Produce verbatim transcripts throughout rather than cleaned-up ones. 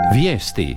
Vijesti.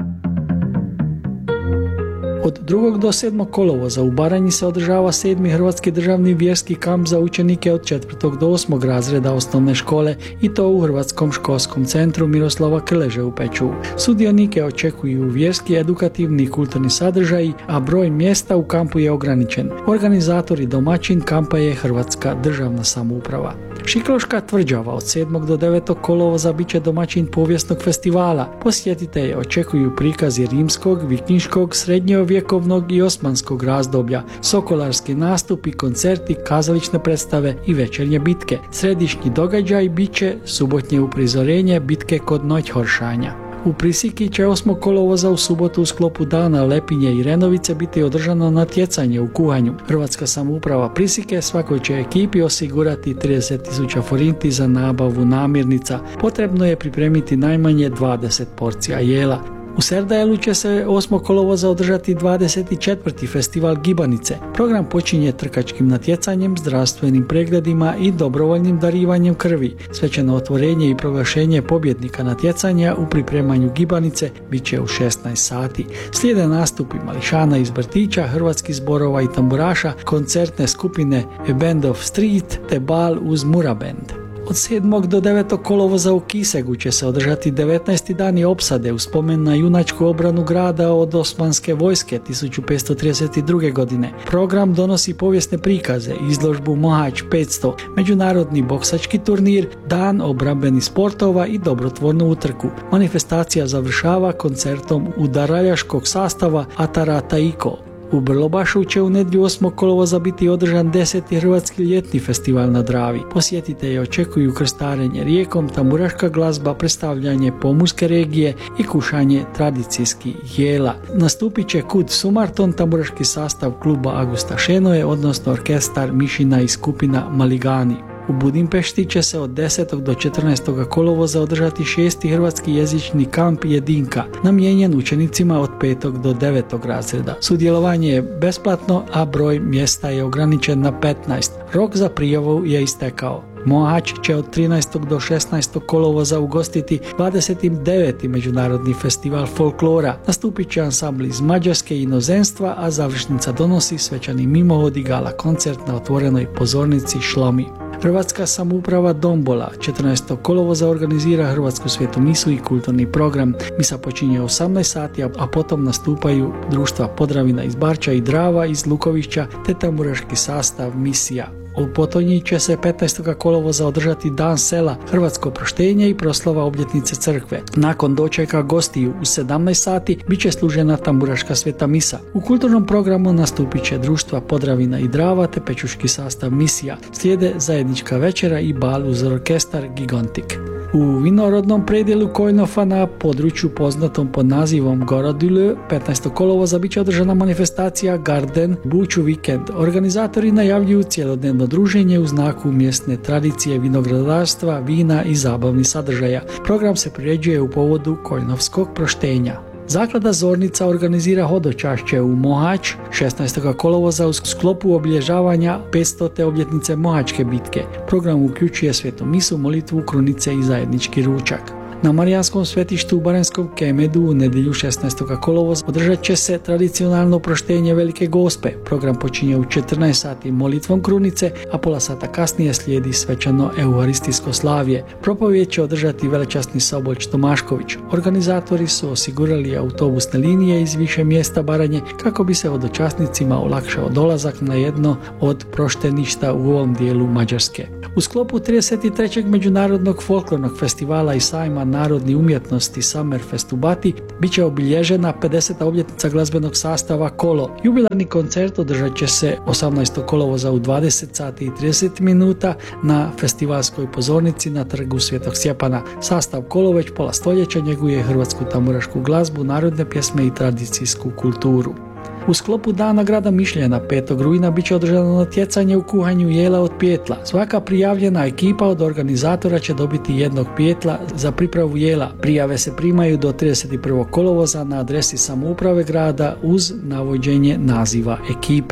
Od drugog do sedmog kolovoza u Baranji se održava sedmi Hrvatski državni vjerski kamp za učenike od četvrtog do osmog razreda osnovne škole i to u Hrvatskom školskom centru Miroslava Krleže u Pečuvu. Sudionike očekuju vjerski, edukativni i kulturni sadržaji, a broj mjesta u kampu je ograničen. Organizator i domaćin kampa je Hrvatska državna samouprava. Šikloška tvrđava od sedmog do devetog kolovoza bit će domaćin povijesnog festivala. Posjetitelje očekuju prikazi rimskog, vikinškog, srednjovjekovnog i osmanskog razdoblja, sokolarski nastupi, koncerti, kazališne predstave i večernje bitke. Središnji događaj bit će subotnje uprizorenje bitke kod Noćhoršanja. U Prisiki će osmog kolovoza u subotu u sklopu dana Lepinje i Renovice biti održano natjecanje u kuhanju. Hrvatska samouprava Prisike svakoj će ekipi osigurati trideset tisuća forinti za nabavu namirnica. Potrebno je pripremiti najmanje dvadeset porcija jela. U Serdajelu će se osmog kolovoza održati dvadeset četvrti festival gibanice. Program počinje trkačkim natjecanjem, zdravstvenim pregledima i dobrovoljnim darivanjem krvi. Svečano otvorenje i proglašenje pobjednika natjecanja u pripremanju gibanice bit će u šesnaest sati. Slijede nastupi mališana iz vrtića, hrvatskih zborova i tamburaša, koncertne skupine A Band of Street te bal uz Mura Band. Od sedmog do devetog kolovoza u Kisegu će se održati devetnaesti dani opsade u spomen na junačku obranu grada od osmanske vojske tisuću petsto trideset druge. godine. Program donosi povijesne prikaze, izložbu Mohač petsto, međunarodni boksački turnir, dan obrambenih sportova i dobrotvornu utrku. Manifestacija završava koncertom udaraljaškog sastava Atara Taiko. U Brlobašu će u nedjelju osmog kolovoza biti održan deseti Hrvatski ljetni festival na Dravi. Posjetitelji očekuju krstarenje rijekom, tamburaška glazba, predstavljanje pomorske regije i kušanje tradicijskih jela. Nastupit će Kud Sumarton, tamburaški sastav kluba Augusta Šenoje, odnosno orkestar Mišina i skupina Maligani. U Budimpešti će se od desetog do četrnaestog kolovoza održati šesti hrvatski jezični kamp Jedinka, namijenjen učenicima od petog do devetog razreda. Sudjelovanje je besplatno, a broj mjesta je ograničen na petnaest. Rok za prijavu je istekao. Mohač će od trinaestog do šesnaestog kolovoza ugostiti dvadeset deveti Međunarodni festival folklora. Nastupit će ansambl iz Mađarske i inozemstva, a završnica donosi svečani mimohod i gala koncert na otvorenoj pozornici Šlomi. Hrvatska samouprava Dombola četrnaestog kolovoza organizira Hrvatsku svetu misu i kulturni program. Misa počinje osamnaest sati, a potom nastupaju društva Podravina iz Barča i Drava iz Lukovišća te tamburaški sastav Misija. U Potonji će se petnaestog kolovoza održati Dan sela, hrvatsko proštenje i proslava obljetnice crkve. Nakon dočeka gostiju u sedamnaest sati bit će služena tamburaška sveta misa. U kulturnom programu nastupit će društva Podravina i Drava te pečuški sastav Misija. Slijede zajednička večera i bal uz orkestar Gigantik. U vinorodnom predjelu Kojnofa na području poznatom pod nazivom Gorodule petnaestog kolovoza bit će održana manifestacija Garden Buću Weekend. Organizatori najavljuju cjelodnevno druženje u znaku mjesne tradicije vinogradarstva, vina i zabavnih sadržaja. Program se priređuje u povodu Kojnovskog proštenja. Zaklada Zornica organizira hodočašće u Mohač šesnaestog kolovoza u sklopu obilježavanja petstote obljetnice Mohačke bitke. Program uključuje svetu misu, molitvu, krunice i zajednički ručak. Na Marijanskom svetištu u Baranjskom Kemedu u nedjelju šesnaestog kolovoza održat će se tradicionalno proštenje Velike Gospe. Program počinje u četrnaest sati molitvom krunice, a pola sata kasnije slijedi svečano euharistijsko slavje. Propovijed će održati velečasni Soboć Tomašković. Organizatori su osigurali autobusne linije iz više mjesta Baranje kako bi se hodočasnicima olakšao dolazak na jedno od prošteništa u ovom dijelu Mađarske. U sklopu trideset trećeg Međunarodnog folklornog festivala i sajma narodni umjetnosti Summerfest u Bati bit će obilježena pedeseta obljetnica glazbenog sastava Kolo. Jubilarni koncert održat će se osamnaestog kolovoza u dvadeset sati i trideset minuta na festivalskoj pozornici na trgu Svetog Stjepana. Sastav Kolo već pola stoljeća njeguje hrvatsku tamburašku glazbu, narodne pjesme i tradicijsku kulturu. U sklopu Dana grada Mišljena petog rujna bit će održano natjecanje u kuhanju jela od pijetla. Svaka prijavljena ekipa od organizatora će dobiti jednog pijetla za pripravu jela. Prijave se primaju do trideset prvog kolovoza na adresi samouprave grada uz navođenje naziva ekipe.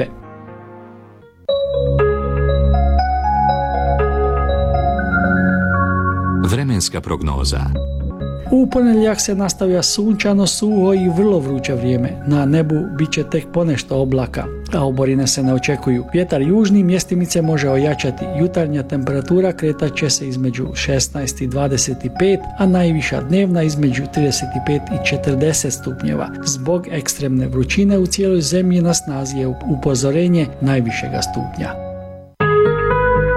Vremenska prognoza. U ponedjeljak se nastavlja sunčano, suho i vrlo vruće vrijeme. Na nebu bit će tek ponešto oblaka, a oborine se ne očekuju. Vjetar južni mjestimice može ojačati. Jutarnja temperatura kretat će se između šesnaest i dvadeset pet, a najviša dnevna između trideset pet i četrdeset stupnjeva. Zbog ekstremne vrućine u cijeloj zemlji na snazi je upozorenje najvišega stupnja.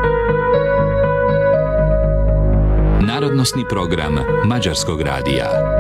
Narodnosni program Mađarskog radija.